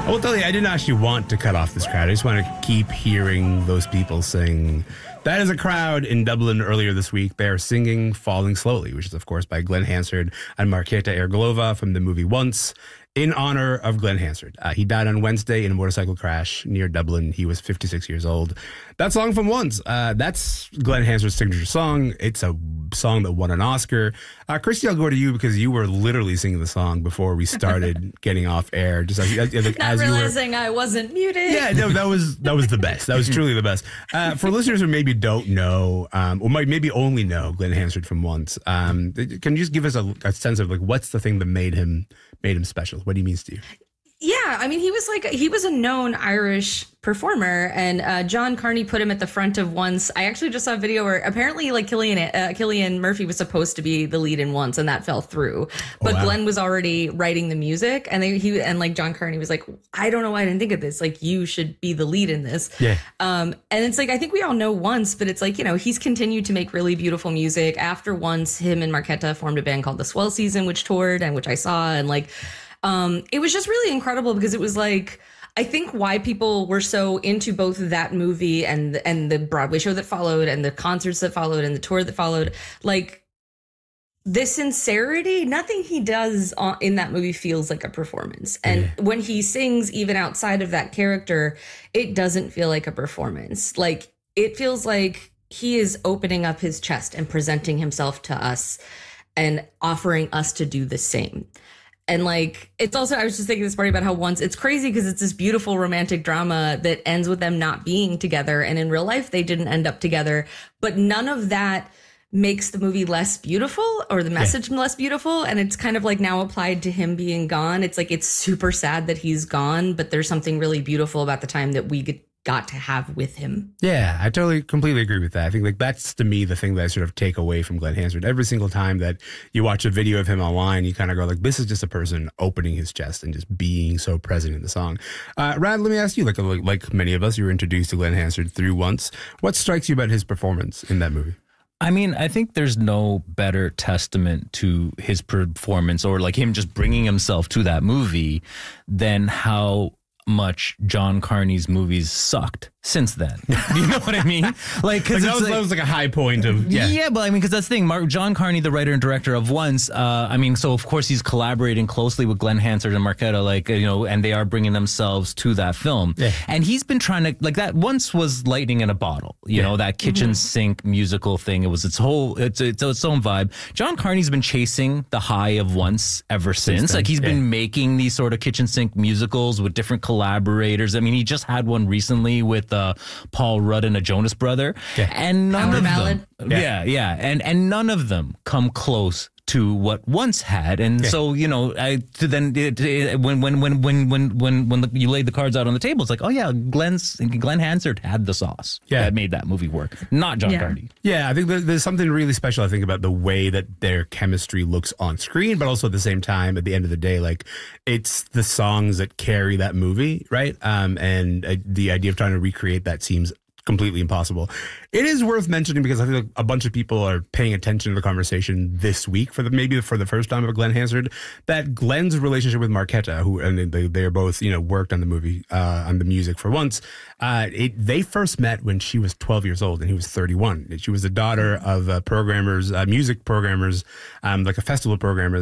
I will tell you, I didn't actually want to cut off this crowd. I just want to keep hearing those people sing. That is a crowd in Dublin earlier this week. They are singing Falling Slowly, which is, of course, by Glenn Hansard and Markéta Irglová from the movie Once, in honor of Glenn Hansard. He died on Wednesday in a motorcycle crash near Dublin. He was 56 years old. That song from Once, that's Glenn Hansard's signature song. It's a song that won an Oscar. Christy, I'll go to you because you were literally singing the song before we started getgetting off air. Just as realizing I wasn't muted. Yeah, no, that was the best. That was truly the best. For listeners who maybe don't know, or might maybe only know Glenn Hansard from Once, can you just give us a sense of like what's the thing that made him special? What he means to you? Yeah, I mean, he was a known Irish performer, and John Carney put him at the front of Once. I actually just saw a video where apparently like Cillian Murphy was supposed to be the lead in Once, and that fell through. But wow. Glenn was already writing the music, and like John Carney was like, I don't know why I didn't think of this. Like, you should be the lead in this. Yeah. And it's like, I think we all know Once, but it's like, you know, he's continued to make really beautiful music. After Once, him and Markéta formed a band called The Swell Season, which toured and which I saw, and like. It was just really incredible because it was like, I think why people were so into both that movie and the Broadway show that followed and the concerts that followed and the tour that followed, like the sincerity, nothing he does in that movie feels like a performance. And when he sings, even outside of that character, it doesn't feel like a performance. Like it feels like he is opening up his chest and presenting himself to us and offering us to do the same. And like, it's also, I was just thinking this morning about how Once, it's crazy because it's this beautiful romantic drama that ends with them not being together. And in real life, they didn't end up together. But none of that makes the movie less beautiful or the message less beautiful. And it's kind of like now applied to him being gone. It's like, it's super sad that he's gone, but there's something really beautiful about the time that we got to have with him. Yeah, I completely agree with that. I think like that's to me the thing that I sort of take away from Glenn Hansard. Every single time that you watch a video of him online, you kind of go like, this is just a person opening his chest and just being so present in the song. Rad, let me ask you, like many of us, you were introduced to Glenn Hansard through Once. What strikes you about his performance in that movie? I mean, I think there's no better testament to his performance or like him just bringing himself to that movie than how much John Carney's movies sucked since then. You know what I mean? Like, cause that was like a high point of yeah, but I mean, because that's the thing. John Carney, the writer and director of Once, I mean, so of course he's collaborating closely with Glenn Hansard and Markéta, like, you know, and they are bringing themselves to that film. Yeah. And he's been trying to, like, that Once was lightning in a bottle, you know, that kitchen sink musical thing. It was its own vibe. John Carney's been chasing the high of Once ever since. Like, he's been making these sort of kitchen sink musicals with different collaborators. I mean, he just had one recently with Paul Rudd and a Jonas Brother, and none of them, and none of them come close to what Once had. And so, you know, when you laid the cards out on the table, it's like, oh yeah, Glenn Hansard had the sauce that made that movie work, not John Carney. Yeah, I think there's something really special, I think, about the way that their chemistry looks on screen, but also at the same time, at the end of the day, like, it's the songs that carry that movie, right? And the idea of trying to recreate that seems completely impossible. It is worth mentioning because I think a bunch of people are paying attention to the conversation this week maybe for the first time of Glenn Hansard, that Glenn's relationship with Markéta, and they are both, you know, worked on the movie, on the music for Once. They first met when she was 12 years old and he was 31. She was the daughter of music programmers, like a festival programmer